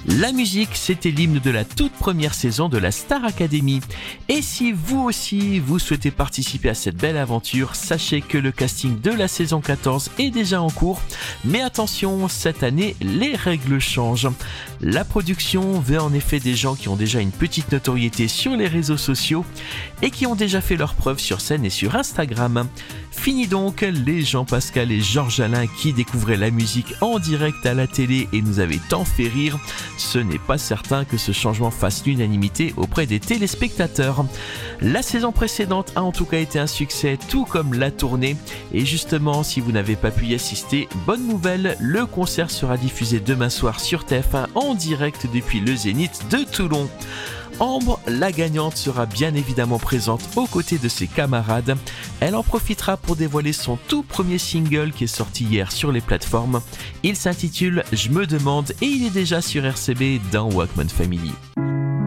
La musique, c'était l'hymne de la toute première saison de la Star Academy. Et si vous aussi, vous souhaitez participer à cette belle aventure, sachez que le casting de la saison 14 est déjà en cours. Mais attention, cette année, les règles changent. La production veut en effet des gens qui ont déjà une petite notoriété sur les réseaux sociaux et qui ont déjà fait leurs preuves sur scène et sur Instagram. Fini donc les Jean-Pascal et Georges Alain qui découvraient la musique en direct à la télé et nous avaient tant fait rire. Ce n'est pas certain que ce changement fasse l'unanimité auprès des téléspectateurs. La saison précédente a en tout cas été un succès, tout comme la tournée. Et justement, si vous n'avez pas pu y assister, bonne nouvelle, le concert sera diffusé demain soir sur TF1 en direct depuis le Zénith de Toulon. Ambre, la gagnante, sera bien évidemment présente aux côtés de ses camarades. Elle en profitera pour dévoiler son tout premier single qui est sorti hier sur les plateformes. Il s'intitule « Je me demande » et il est déjà sur RCB dans Walkman Family.